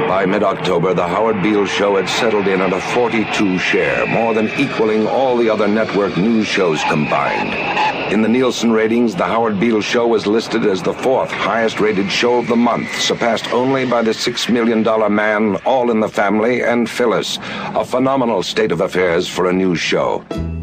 By mid-October, The Howard Beale Show had settled in at a 42 share, more than equaling all the other network news shows combined. In the Nielsen ratings, The Howard Beale Show was listed as the fourth highest-rated show of the month, surpassed only by The $6 Million Man, All in the Family, and Phyllis. A phenomenal state of affairs for a news show.